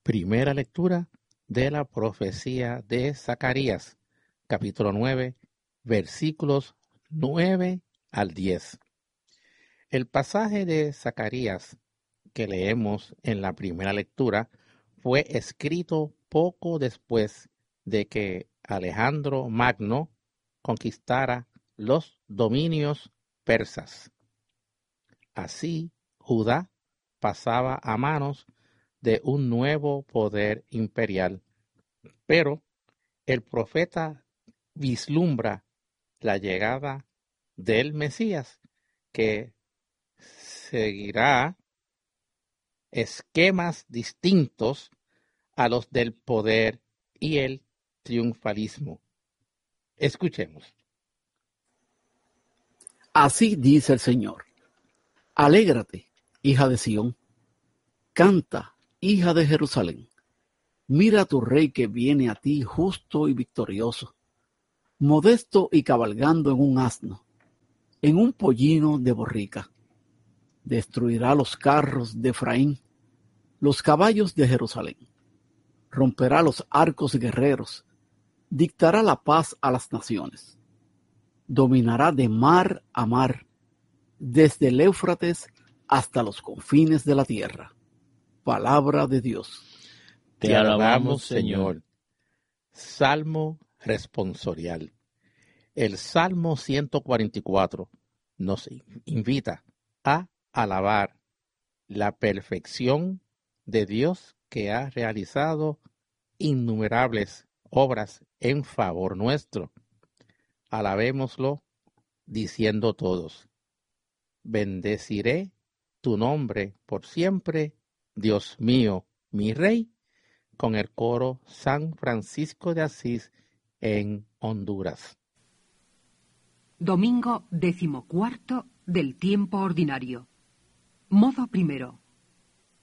Primera lectura de la profecía de Zacarías, capítulo 9, versículos 9 al 10. El pasaje de Zacarías que leemos en la primera lectura fue escrito poco después de que Alejandro Magno conquistara los dominios persas. Así, Judá pasaba a manos de un nuevo poder imperial, pero el profeta vislumbra la llegada del Mesías, que seguirá esquemas distintos a los del poder y el triunfalismo. Escuchemos. Así dice el Señor: alégrate, hija de Sión, canta, hija de Jerusalén. Mira a tu rey que viene a ti justo y victorioso, modesto y cabalgando en un asno, en un pollino de borrica. Destruirá los carros de Efraín, los caballos de Jerusalén. Romperá los arcos guerreros, dictará la paz a las naciones. Dominará de mar a mar, desde el Éufrates hasta los confines de la tierra. Palabra de Dios. Te alabamos, Señor. Salmo responsorial. El Salmo 144 nos invita a alabar la perfección de Dios, que ha realizado innumerables obras en favor nuestro. Alabémoslo diciendo todos: bendeciré tu nombre por siempre, Dios mío, mi Rey, con el coro San Francisco de Asís en Honduras. Domingo 14 del tiempo ordinario. Modo primero.